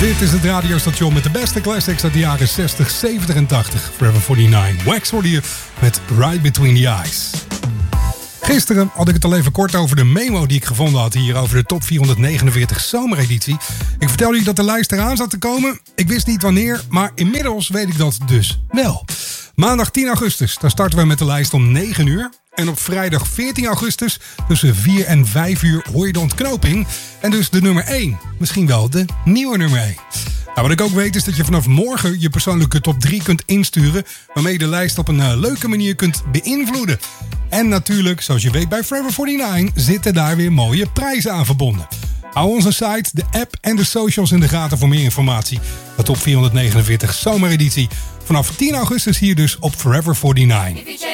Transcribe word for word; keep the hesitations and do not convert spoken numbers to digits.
Dit is het radiostation met de beste classics uit de jaren zestig, zeventig en tachtig. Forever forty-nine. Wax hoorde je met Right Between the Eyes. Gisteren had ik het al even kort over de memo die ik gevonden had hier over de top vierhonderdnegenenveertig zomereditie. Ik vertelde je dat de lijst eraan zat te komen. Ik wist niet wanneer, maar inmiddels weet ik dat dus wel. Maandag tien augustus, daar starten we met de lijst om negen uur. En op vrijdag veertien augustus tussen vier en vijf uur hoor je de ontknoping. En dus de nummer één. Misschien wel de nieuwe nummer één. Nou, wat ik ook weet is dat je vanaf morgen je persoonlijke top drie kunt insturen. Waarmee je de lijst op een uh, leuke manier kunt beïnvloeden. En natuurlijk, zoals je weet bij Forever forty-nine zitten daar weer mooie prijzen aan verbonden. Hou onze site, de app en de socials in de gaten voor meer informatie. De top vierhonderdnegenenveertig zomereditie. Vanaf tien augustus hier dus op Forever forty-nine.